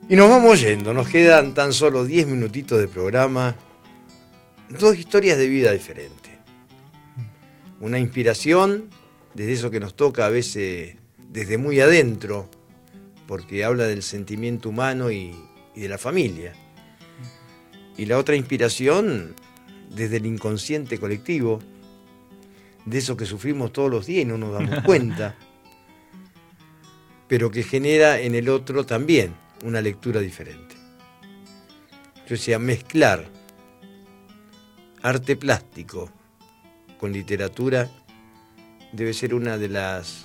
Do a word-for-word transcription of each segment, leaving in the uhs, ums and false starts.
Y nos vamos yendo, nos quedan tan solo diez minutitos de programa. Dos historias de vida diferentes. Una inspiración desde eso que nos toca a veces desde muy adentro, porque habla del sentimiento humano y, y de la familia. Y la otra inspiración desde el inconsciente colectivo, de eso que sufrimos todos los días y no nos damos cuenta, pero que genera en el otro también una lectura diferente. Yo decía, mezclar arte plástico con literatura debe ser una de las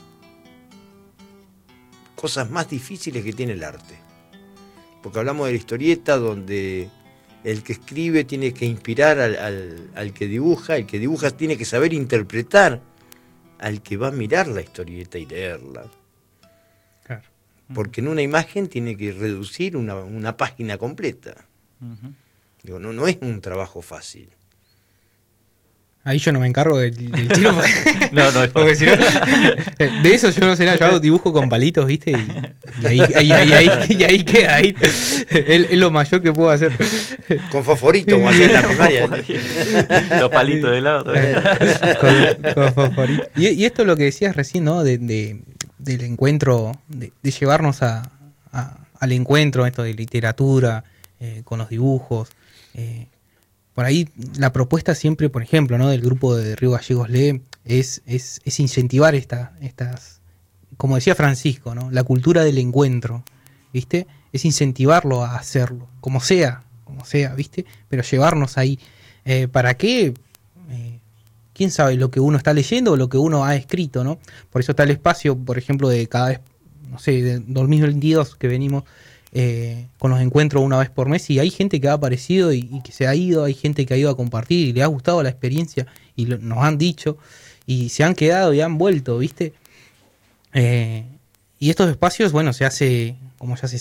cosas más difíciles que tiene el arte. Porque hablamos de la historieta donde el que escribe tiene que inspirar al, al, al que dibuja, el que dibuja tiene que saber interpretar al que va a mirar la historieta y leerla. Claro. Porque en una imagen tiene que reducir una, una página completa. Uh-huh. Digo, no, no es un trabajo fácil. Ahí yo no me encargo del, del tiro. No, no es porque si no, de eso yo no sé nada. Yo hago dibujo con palitos, ¿viste? Y, y, ahí, ahí, ahí, ahí, y ahí queda. Ahí. Es, es lo mayor que puedo hacer. Con fosforito, como hacía en la primaria. Los palitos de lado. con, con fosforito. Y, y esto es lo que decías recién, ¿no? De, de, del encuentro, de, de llevarnos a, a, al encuentro, esto de literatura, eh, con los dibujos. Eh, Por ahí la propuesta siempre, por ejemplo, ¿no? del grupo de Río Gallegos Lee es, es, es incentivar esta, estas, como decía Francisco, ¿no? La cultura del encuentro, ¿viste? Es incentivarlo a hacerlo, como sea, como sea, ¿viste? Pero llevarnos ahí. Eh, ¿Para qué? Eh, ¿Quién sabe lo que uno está leyendo o lo que uno ha escrito, ¿no? Por eso está el espacio, por ejemplo, de cada vez, no sé, de dos mil veintidós que venimos Eh, con los encuentros una vez por mes, y hay gente que ha aparecido y, y que se ha ido, hay gente que ha ido a compartir y le ha gustado la experiencia y lo, nos han dicho y se han quedado y han vuelto, ¿viste? Eh, y estos espacios, bueno, se hace, como ya se